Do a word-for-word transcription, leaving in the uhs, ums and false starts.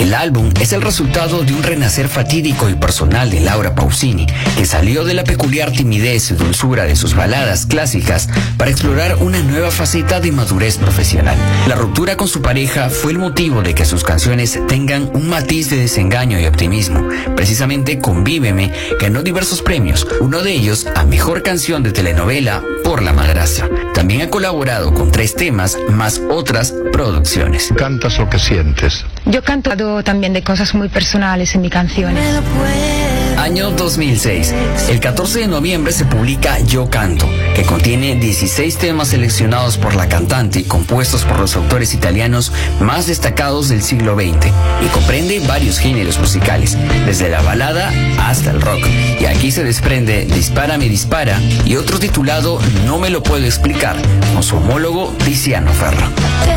El álbum es el resultado de un renacer fatídico y personal de Laura Pausini, que salió de la peculiar timidez y dulzura de sus baladas clásicas para explorar una nueva faceta de madurez profesional. La ruptura con su pareja fue el motivo de que sus canciones tengan un matiz de desengaño y optimismo. Precisamente Convíveme ganó diversos premios, uno de ellos a Mejor Canción de Telenovela por La Madrastra. También ha colaborado con tres temas más otras producciones. ¿Cantas lo que sientes? Yo canto también de cosas muy personales en mis canciones. Año dos mil seis. El catorce de noviembre se publica Yo Canto, que contiene dieciséis temas seleccionados por la cantante y compuestos por los autores italianos más destacados del siglo veinte, y comprende varios géneros musicales, desde la balada hasta el rock. Y aquí se desprende Dispara me dispara y otro titulado No me lo puedo explicar, con su homólogo Tiziano Ferro.